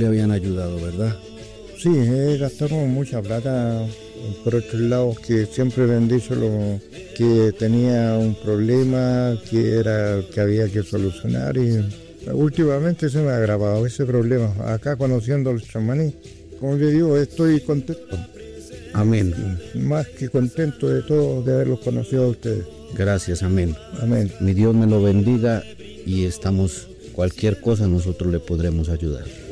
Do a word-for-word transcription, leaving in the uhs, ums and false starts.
le habían ayudado, ¿verdad? Sí, eh, gastamos mucha plata por otros lados, que siempre me han dicho lo, que tenía un problema, que era que había que solucionar, y últimamente se me ha agravado ese problema. Acá conociendo al chamaní, como le digo, estoy contento. Amén. Más que contento de todo, de haberlos conocido a ustedes. Gracias, amén. Amén. Mi Dios me lo bendiga y estamos, cualquier cosa nosotros le podremos ayudar.